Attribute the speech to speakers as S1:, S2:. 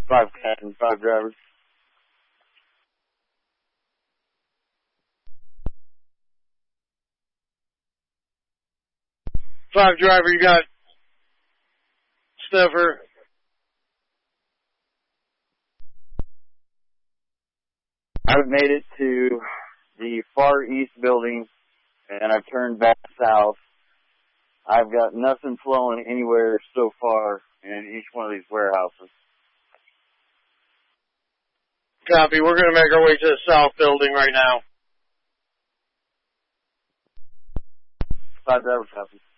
S1: 5 captain, 5 drivers.
S2: 5 driver, you got Sniffer.
S1: I've made it to the far east building, and I've turned back south. I've got nothing flowing anywhere so far in each one of these warehouses.
S2: Copy. We're going to make our way to the south building right now.
S1: 5 drivers, copy.